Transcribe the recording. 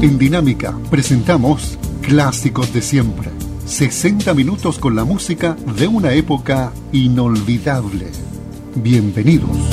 En Dinámica presentamos Clásicos de Siempre. 60 minutos con la música de una época inolvidable. Bienvenidos.